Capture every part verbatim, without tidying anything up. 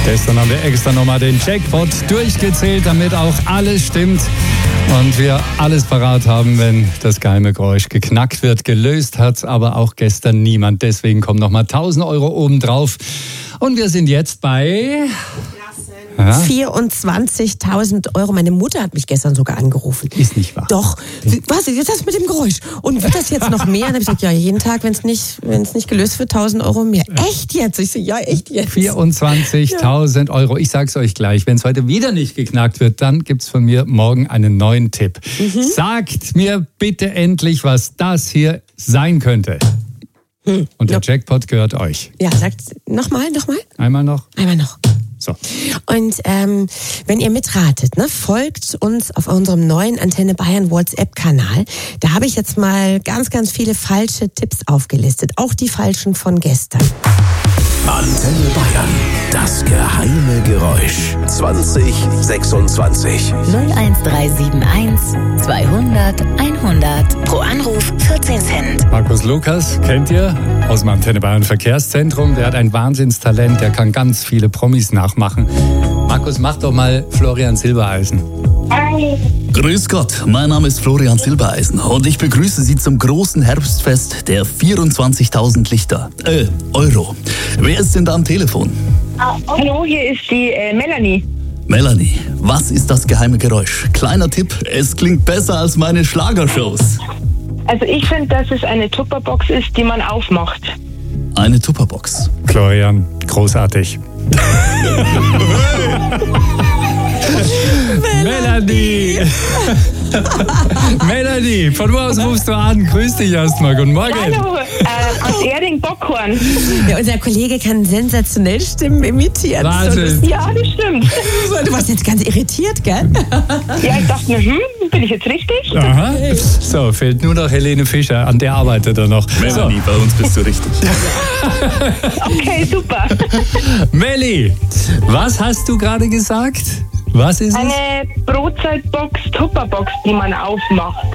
Gestern haben wir extra nochmal den Jackpot durchgezählt, damit auch alles stimmt und wir alles parat haben, wenn das geheime Geräusch geknackt wird. Gelöst hat aber auch gestern niemand. Deswegen kommen nochmal tausend Euro obendrauf. Und wir sind jetzt bei... Ja? vierundzwanzigtausend Euro. Meine Mutter hat mich gestern sogar angerufen. Ist nicht wahr. Doch. Was ist das mit dem Geräusch? Und wird das jetzt noch mehr? Dann habe ich gesagt, ja, jeden Tag, wenn es nicht, wenn es nicht gelöst wird, tausend Euro mehr. Echt jetzt? Ich so, ja, echt jetzt. vierundzwanzigtausend Euro. Ich sag's euch gleich. Wenn es heute wieder nicht geknackt wird, dann gibt's von mir morgen einen neuen Tipp. Mhm. Sagt mir bitte endlich, was das hier sein könnte. Hm. Und der Jackpot gehört euch. Ja, sagt nochmal, nochmal. Einmal noch. Einmal noch. So. Und ähm, wenn ihr mitratet, ne, folgt uns auf unserem neuen Antenne Bayern WhatsApp-Kanal. Da habe ich jetzt mal ganz, ganz viele falsche Tipps aufgelistet. Auch die falschen von gestern. Antenne Bayern. Das geheime Geräusch. zwanzig sechsundzwanzig. null eins drei sieben eins zweihundert einhundert. Pro Anruf vierzehn Cent. Markus Lukas kennt ihr aus dem Antenne Bayern Verkehrszentrum. Der hat ein Wahnsinnstalent. Der kann ganz viele Promis nachmachen. Markus, mach doch mal Florian Silbereisen. Grüß Gott, mein Name ist Florian Silbereisen und ich begrüße Sie zum großen Herbstfest der vierundzwanzigtausend Lichter, äh, Euro. Wer ist denn da am Telefon? Hallo, hier ist die äh, Melanie. Melanie, was ist das geheime Geräusch? Kleiner Tipp, es klingt besser als meine Schlagershows. Also ich finde, dass es eine Tupperbox ist, die man aufmacht. Eine Tupperbox. Florian, großartig. Melanie! Melanie, von wo aus rufst du an? Grüß dich erstmal. Guten Morgen. Hallo, äh, aus Erding-Bockhorn. Ja, unser Kollege kann sensationell Stimmen imitieren. Wahnsinn. So, Ja, das stimmt. du warst jetzt ganz irritiert, gell? Ja, ich dachte mir, hm, bin ich jetzt richtig? Aha. So, fehlt nur noch Helene Fischer. An der arbeitet er noch. Melanie, bei uns bist du richtig. Okay, super. Melli, was hast du gerade gesagt? Was ist es? Eine Brotzeitbox, Tupperbox, die man aufmacht.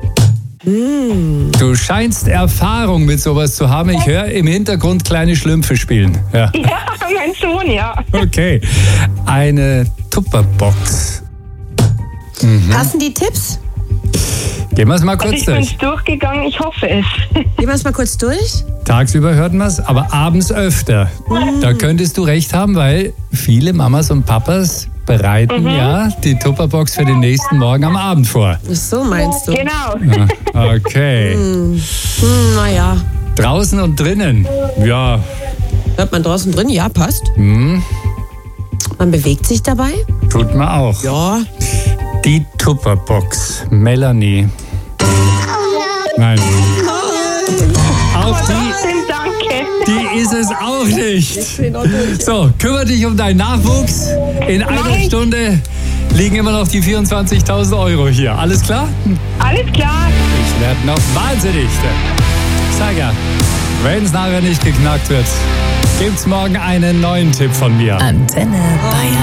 Du scheinst Erfahrung mit sowas zu haben. Ich höre im Hintergrund kleine Schlümpfe spielen. Ja. Ja, mein Sohn, ja. Okay. Eine Tupperbox. Mhm. Passen die Tipps? Gehen wir es mal Also kurz ich bin durch. durchgegangen, ich hoffe es. Gehen wir es mal kurz durch? Tagsüber hört man es, aber abends öfter. Da könntest du recht haben, weil viele Mamas und Papas bereiten Mhm. ja die Tupperbox für den nächsten Morgen am Abend vor. So meinst du? Genau. Ja, okay. Hm, naja. Draußen und drinnen. Ja. Hört man draußen drin? Ja, passt. Hm, Man bewegt sich dabei? tut man auch. Ja. Die Tupperbox. Melanie. Nein. Auch die, Trotzdem danke. die ist es auch nicht. So, kümmere dich um deinen Nachwuchs. In einer Nein. Stunde liegen immer noch die vierundzwanzigtausend Euro hier. Alles klar? Alles klar. Ich werde noch wahnsinnig. Ich sag ja, wenn es nachher nicht geknackt wird, gibt's morgen einen neuen Tipp von mir. Antenne Bayern.